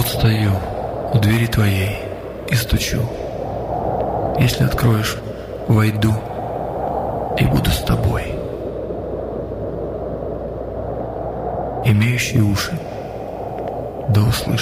Вот стою у двери твоей и стучу. Если откроешь, войду и буду с тобой. Имеющие уши, да услышат.